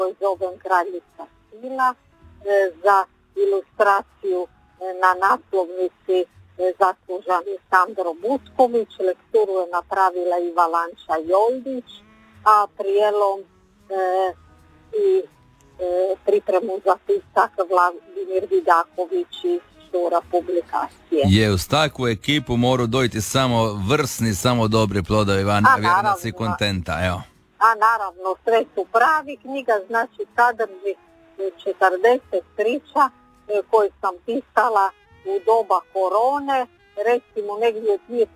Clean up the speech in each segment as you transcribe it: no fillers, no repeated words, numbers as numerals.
koji zovem Kraljica Sila. Za ilustraciju na naslovnici zaslužan je Sandro Butković, lekturu je napravila Iva Lanča Joldić, a prijelom i pripremu za tisak Vladimir Vidaković iz Šura publikacije. Je, uz takvu ekipu moru dojiti samo vrsni, samo dobri plodovi, vjerujem da si kontenta, evo. A naravno, sve su pravi. Knjiga znači sadrži 40 priča koje sam pisala u doba korone, recimo negdje od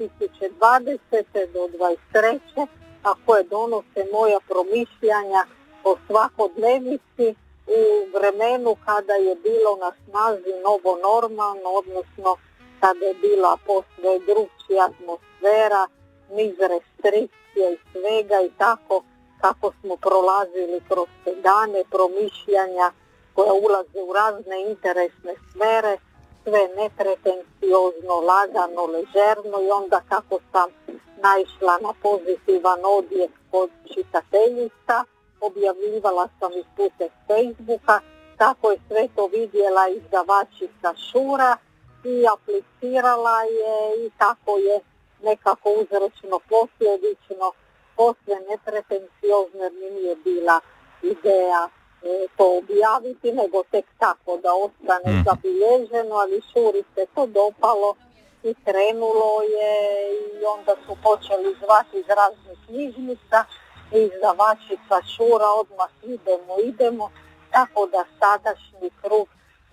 2020. do 2023. a koje donose moja promišljanja o svakodnevici u vremenu kada je bilo na snazi novo normalno, odnosno kada je bila posve drugčija atmosfera, niz restrikcija i svega i tako kako smo prolazili kroz te dane promišljanja koja ulaze u razne interesne sfere, sve nepretenciozno, lagano, ležerno i onda kako sam naišla na pozitivan odjek kod čitateljica, objavljivala sam ih putem Facebooka, tako je sve to vidjela izdavačica Šura i aplicirala je i tako je nekako uzročno posljedično posve nepretenciozno jer mi nije bila ideja to objaviti, nego tek tako da ostane zabilježeno, ali Šuri se to dopalo i krenulo je i onda su počeli zvati iz raznih knjižnica i izdavačica Šura odmah idemo, tako da sadašnji krug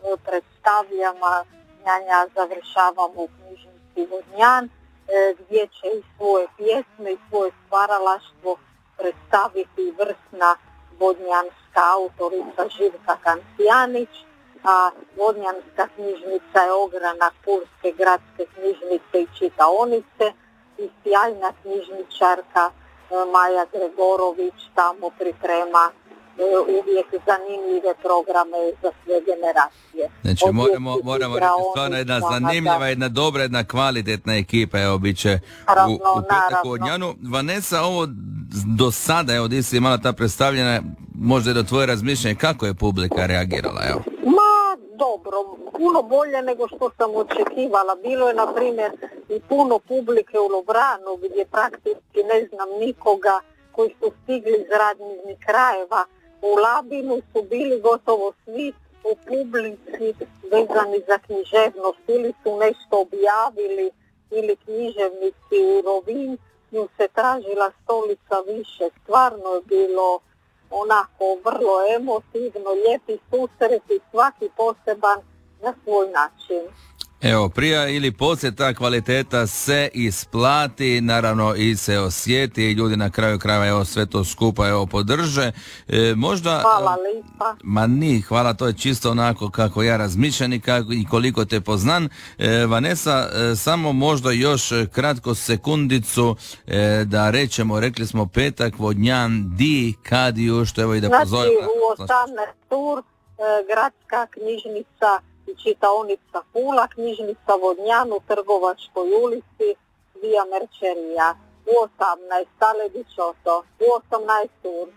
predstavljanja završavamo u knjižnici Vodnjan, gdje će i svoje pjesme i svoje stvaralaštvo predstaviti vrsna vodnjanska autorica Živka Kancijanić, a Vodnjanska knjižnica je ogranak Pulske gradske knjižnice i čitaonice i sjajna knjižničarka Maja Gregorović tamo priprema uvijek zanimljive programe za sve generacije. Znači moramo reći stvarno jedna zanimljiva, jedna dobra, jedna kvalitetna ekipa, evo bit će u petak u Vodnjanu. Vanesa, ovo do sada, evo di si imala ta predstavljena, možda je do tvoje razmišljanje, kako je publika reagirala, evo? Dobro, puno bolje nego što sam očekivala. Bilo je, na primjer, i puno publike u Lovranu gdje praktički ne znam nikoga koji su stigli iz radnih krajeva. U Labinu su bili gotovo svi u publici vezani za književnost, ili su nešto objavili, ili književnici u Rovinju se tražila stolica više. Stvarno je bilo onako vrlo emotivno, lijepi susreti, svaki poseban na svoj način. Evo, prija ili poslije ta kvaliteta se isplati, naravno i se osjeti i ljudi na kraju krajeva evo sve to skupa evo podrže. Možda... Hvala lipa. Hvala, to je čisto onako kako ja razmišljam i koliko te poznan. Vanesa, samo možda još kratko sekundicu da rečemo, rekli smo petak, Vodnjan, di, kad i još, evo i da pozovem. Znači u 18 tur, gradska knjižnica i čitaonica Pula, knjižnica Vodnjan u Trgovačkoj ulici, via Merčerija, u 18, Taledićoto, u 18 tur.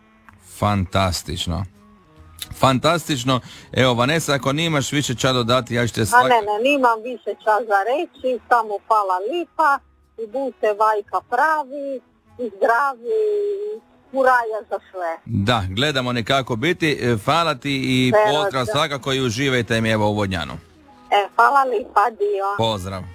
Fantastično. Evo, Vanesa, ako nimaš više ča dodati, ja ću te nimam više ča za reći, samo hvala lipa i budite vajka pravi i zdravi i uraja za sve. Da, gledamo nekako biti. Hvala ti i pozdrav svakako i uživajte mi evo u Vodnjanu. Hvala lipa, dio. Pozdrav.